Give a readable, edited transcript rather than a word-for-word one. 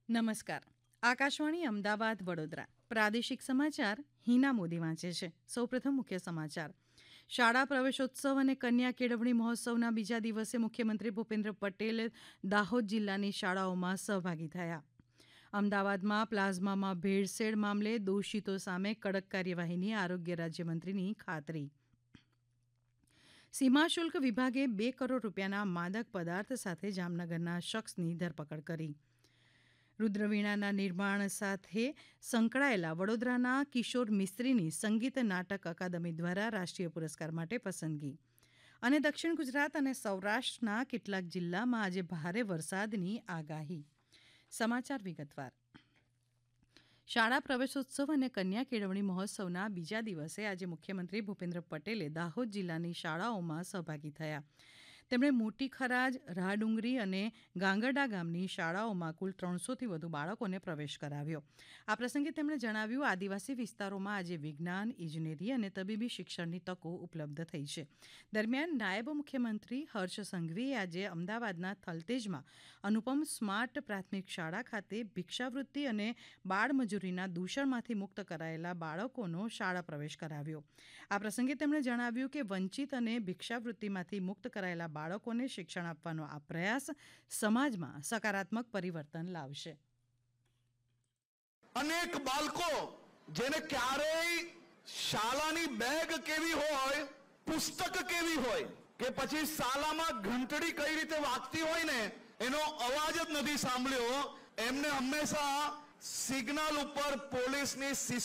નમસ્કાર. આકાશવાણી અમદાવાદ વડોદરા પ્રાદેશિક સમાચાર હિના મોદી વાંચે છે. સૌપ્રથમ મુખ્ય સમાચાર. શાળા પ્રવેશોત્સવ અને કન્યા કેળવણી મહોત્સવના બીજા દિવસે મુખ્યમંત્રી ભૂપેન્દ્ર પટેલ દાહોદ જિલ્લાની શાળાઓમાં સહભાગી થયા. અમદાવાદમાં પ્લાઝમામાં ભેળસેળ મામલે દોષિતો સામે કડક કાર્યવાહીની આરોગ્ય રાજ્યમંત્રીની ખાતરી. સીમાશુલ્ક વિભાગે 2 કરોડ રૂપિયાના માદક પદાર્થ સાથે જામનગરના શખ્સની ધરપકડ કરી. રુદ્રવીણાના નિર્માણ સાથે સંકળાયેલા વડોદરાના કિશોર મિસ્ત્રીની સંગીત નાટક અકાદમી દ્વારા રાષ્ટ્રીય પુરસ્કાર માટે પસંદગી. અને દક્ષિણ ગુજરાત અને સૌરાષ્ટ્રના કેટલાક જિલ્લામાં આજે ભારે વરસાદની આગાહી. સમાચાર વિગતવાર. શાળા પ્રવેશોત્સવ અને કન્યા કેળવણી મહોત્સવના બીજા દિવસે આજે મુખ્યમંત્રી ભૂપેન્દ્ર પટેલે દાહોદ જિલ્લાની શાળાઓમાં સહભાગી થયા. તેમણે મોટી ખરાજ, રાહડુંગરી અને ગાંગરડા ગામની શાળાઓમાં કુલ 300થી વધુ બાળકોને પ્રવેશ કરાવ્યો. આ પ્રસંગે તેમણે જણાવ્યું, આદિવાસી વિસ્તારોમાં આજે વિજ્ઞાન, ઇજનેરી અને તબીબી શિક્ષણની તકો ઉપલબ્ધ થઈ છે. દરમિયાન નાયબ મુખ્યમંત્રી હર્ષ સંઘવીએ આજે અમદાવાદના થલતેજમાં અનુપમ સ્માર્ટ પ્રાથમિક શાળા ખાતે ભિક્ષાવૃત્તિ અને બાળમજૂરીના દૂષણમાંથી મુક્ત કરાયેલા બાળકોનો શાળા પ્રવેશ કરાવ્યો. આ પ્રસંગે તેમણે જણાવ્યું કે વંચિત અને ભિક્ષાવૃત્તિમાંથી મુક્ત કરાયેલા બાળકોને શિક્ષણ આપવાનો આ પ્રયાસ સમાજમાં સકારાત્મક પરિવર્તન લાવશે. અનેક બાળકો જેને ક્યારેય શાળાની બેગ કેવી હોય, પુસ્તક કેવી હોય કે પછી શાળામાં ઘંટડી કઈ રીતે વાગતી હોય ને એનો અવાજ જ નથી સાંભળ્યો, એમને હંમેશા સિગ્નલ ઉપર પોલીસની